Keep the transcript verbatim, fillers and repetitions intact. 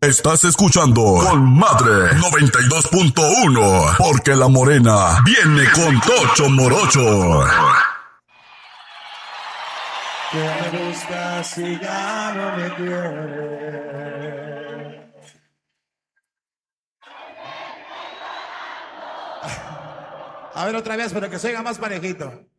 Estás escuchando Con Madre noventa y dos punto uno, porque la morena viene con Tocho Morocho. Que me gusta si ya no me quieres. A ver otra vez, pero que se oiga más parejito.